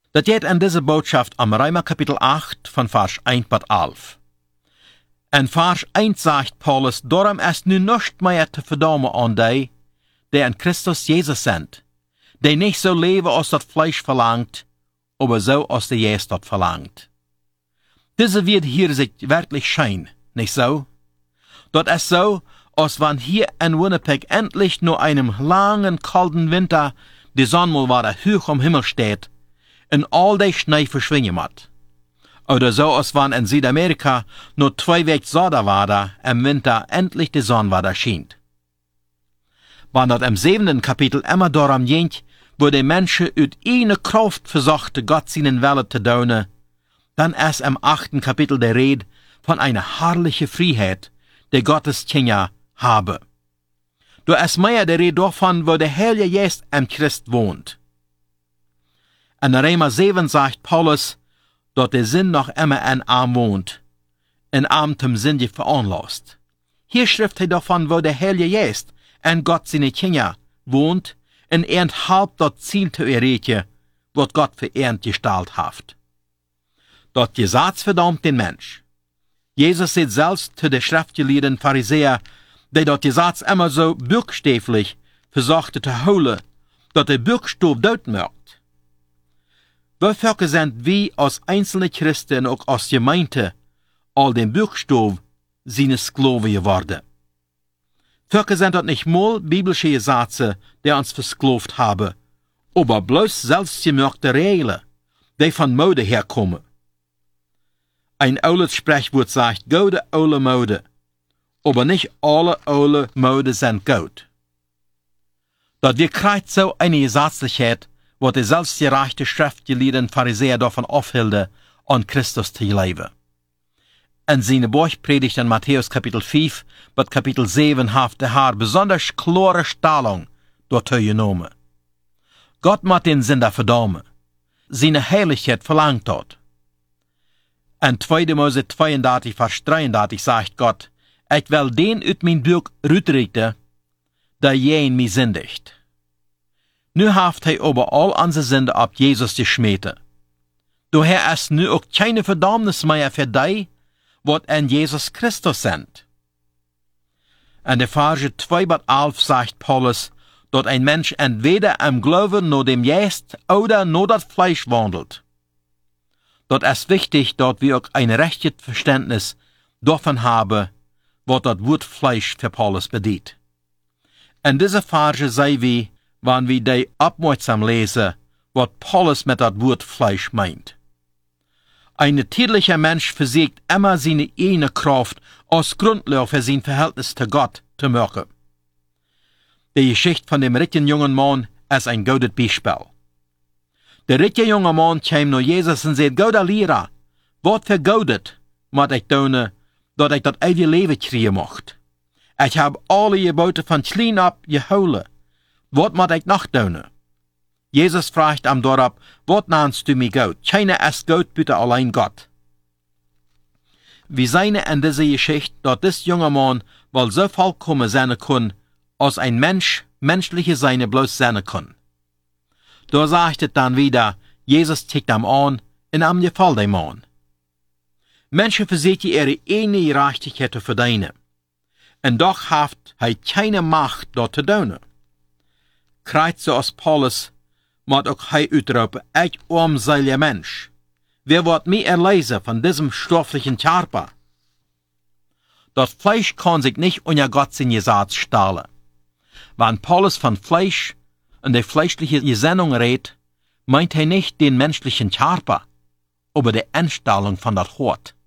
Dat geht an diese Botschaft am Römer Kapitel 8 von Vers 1 bis 11. En Vers 1 sagt Paulus, darum ist nu nicht mehr te verdammen an die in Christus Jesus sind, die nicht so leben, als das Fleisch verlangt, aber so, als der Jesus das verlangt. Diese wird hier sich wirklich schein, nicht so? Das ist so, als wenn hier in Winnipeg endlich nur einem langen, kalten Winter die Sonne mal wieder hoch am Himmel steht und all die Schnee verschwingen hat. Oder so, als wenn in Südamerika nur 2 Wochen Sonne war, im Winter endlich die Sonne wieder schien. Wenn das im 7. Kapitel immer darum ging, wo die Menschen uit eine Kraft versuchten, Gott seinen Wille zu tun, dann ist im 8. Kapitel der Rede von einer herrlichen Freiheit, die Gottes Kinder haben. Da ist mehr der Rede davon, wo der Heilige Geist im Christ wohnt. In Römer 7 sagt Paulus, dass der Sinn noch immer in Arm wohnt, in Arm zum Sinn veranlasst. Hier schrift er davon, wo der Heilige Geist in Gott seine Kinder wohnt, in halb dort Ziel zu erreichen, was Gott für gestaltet hat. Dort Gesetz verdammt den Mensch. Jesus sagt selbst zu den schriftgelehrten Pharisäer, die dort Gesetz immer so buchstäblich versuchte zu holen, dass der Buchstabe dort merkt. Wofür sind wir als einzelne Christen und auch als Gemeinde all den Buchstaben seine Sklaven geworden? Völker sind dort nicht mal biblische Gesetze, die uns versklavt haben, aber bloß selbstgemerkte Regeln, die von Mode herkommen. Ein altes Sprichwort sagt, gute alte Mode, aber nicht alle alte Mode sind gut. Dort wir kriegt so eine Gesetzlichkeit, wo die selbstgerechte schriftgelehrten Pharisäer davon aufhielten, an Christus zu leben. In seine Bergpredigt in Matthäus Kapitel 5 bis Kapitel 7 hat der Herr besonders klare Stellung dort genommen. Gott macht den Sünder verdammen. Seine Heiligkeit verlangt dort. In 2. Mose 32, Vers 33 sagt Gott, ich will den uit mein Buch rütrichten, der jen mich sündigt. Nu haft hij aber all unsere Sünde ab Jesus geschmeten. Daher ist nu auch keine Verdammnis mehr für die, was in Jesus Christus sind. In der Verse 2 bis 11 sagt Paulus, dass ein Mensch entweder im Glauben nur dem Geist oder nur das Fleisch wandelt. Dort ist wichtig, dass wir auch ein rechtes Verständnis davon haben, was das Wort Fleisch für Paulus bedeutet. In dieser Verse sehen wir, wenn wir die aufmerksam lesen, was Paulus mit das Wort Fleisch meint. Ein natürlicher Mensch versucht immer seine eigene Kraft als Grundlage für sein Verhältnis zu Gott zu machen. Die Geschichte von dem reichen jungen Mann ist ein gutes Beispiel. Der reiche junge Mann kam nach Jesus und sagt, Gott, Lehrer, was für Gott muss ich tun, dass ich das ewige Leben kriegen möchte? Ich habe alle Gebote von klein ab geholt. Was muss ich noch tun? Jesus fragt am darauf, was nennst du mich Gott? Keiner ist Gott, bitte allein Gott. Wir sehen in dieser Geschichte, dass das junge Mann wohl so vollkommen sein kann, als ein Mensch menschliche Seine bloß sein kann. Da sagt es dann wieder, Jesus tickt am an, in am Gefall dem Mann. Menschen versuchen ihre eigene Gerechtigkeit zu verdienen. Und doch hat er keine Macht, dort zu tun. Kreuz so als Paulus, moet ook hij uitroepen, ich armseliger Mensch. Wer wird mich erlösen von diesem stofflichen Körper? Das Fleisch kann sich nicht unter Gott sein Gesetz stellen. Wenn Paulus von Fleisch und der fleischlichen Gesinnung redet, meint er nicht den menschlichen Körper, aber die Einstellung von das Hort.